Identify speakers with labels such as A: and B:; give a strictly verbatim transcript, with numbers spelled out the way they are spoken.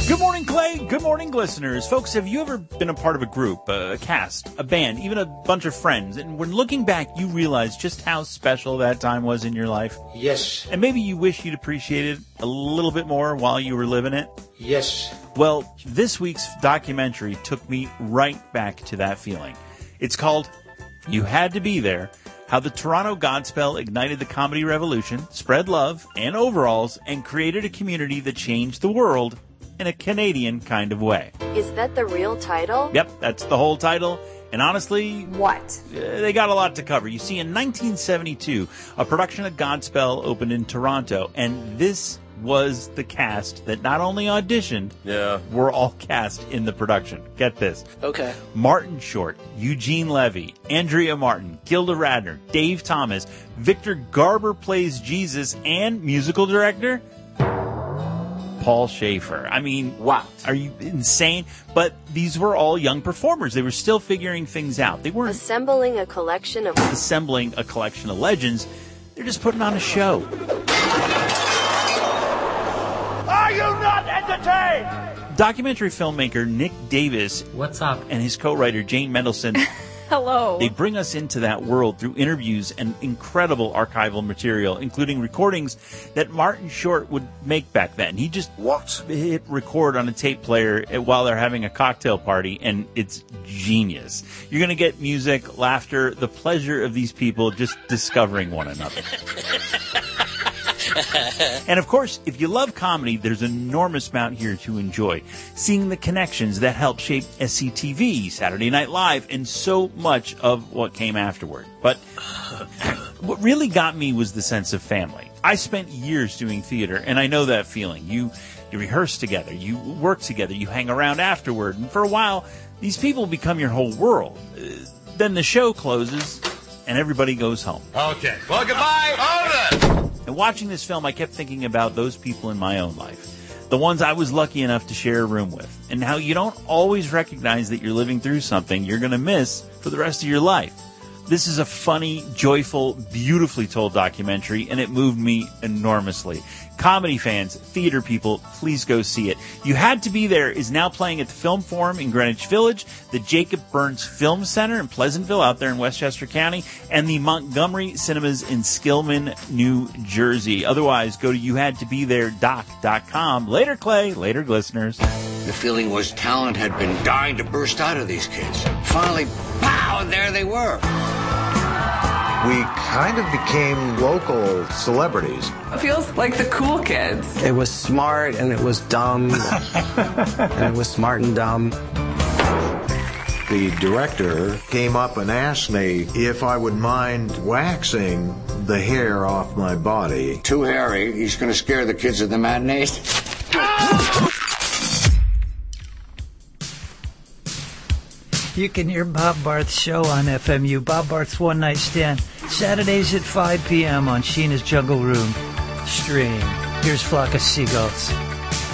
A: Good morning, Clay. Good morning, listeners. Folks, have you ever been a part of a group, a cast, a band, even a bunch of friends, and when looking back, you realize just how special that time was in your life?
B: Yes.
A: And maybe you wish you'd appreciated it a little bit more while you were living it?
B: Yes.
A: Well, this week's documentary took me right back to that feeling. It's called You Had to Be There, How the Toronto Godspell Ignited the Comedy Revolution, Spread Love and Overalls, and Created a Community that Changed the World in a Canadian kind of way.
C: Is that the real title?
A: Yep, that's the whole title. And honestly,
C: what?
A: Uh, they got a lot to cover. You see, in nineteen seventy-two, a production of Godspell opened in Toronto, and this was the cast that not only auditioned,
D: yeah,
A: were all cast in the production. Get this.
B: Okay.
A: Martin Short, Eugene Levy, Andrea Martin, Gilda Radner, Dave Thomas, Victor Garber plays Jesus, and musical director Paul Schaefer. I mean,
B: wow.
A: Are you insane? But these were all young performers. They were still figuring things out. They weren't
C: assembling a collection of
A: assembling a collection of legends. They're just putting on a show.
E: Are you not entertained?
A: Documentary filmmaker Nick Davis,
F: what's up,
A: and his co-writer Jane Mendelson,
C: hello.
A: They bring us into that world through interviews and incredible archival material, including recordings that Martin Short would make back then. He just
D: what?
A: hit record on a tape player while they're having a cocktail party, and it's genius. You're going to get music, laughter, the pleasure of these people just discovering one another. And of course, if you love comedy, there's an enormous amount here to enjoy. Seeing the connections that helped shape S C T V, Saturday Night Live, and so much of what came afterward. But what really got me was the sense of family. I spent years doing theater, and I know that feeling. You, you rehearse together, you work together, you hang around afterward, and for a while, these people become your whole world. Uh, then the show closes, and everybody goes home.
D: Okay. Well, goodbye. Hold it.
A: And watching this film, I kept thinking about those people in my own life, the ones I was lucky enough to share a room with, and how you don't always recognize that you're living through something you're going to miss for the rest of your life. This is a funny, joyful, beautifully told documentary, and it moved me enormously. Comedy fans, theater people, please go see it. You Had to Be There is now playing at the Film Forum in Greenwich Village, the Jacob Burns Film Center in Pleasantville out there in Westchester County, and the Montgomery Cinemas in Skillman, New Jersey. Otherwise, go to you had to be there doc dot com. Later, Clay. Later, listeners.
G: The feeling was talent had been dying to burst out of these kids. Finally, pow, there they were.
H: We kind of became local celebrities.
I: It feels like the cool kids.
J: It was smart and it was dumb. And it was smart and dumb.
H: The director came up and asked me if I would mind waxing the hair off my body.
G: Too hairy. He's going to scare the kids at the matinees.
K: You can hear Bob Barth's show on F M U, Bob Barth's One Night Stand, Saturdays at five p.m. on Sheena's Jungle Room stream. Here's Flock of Seagulls.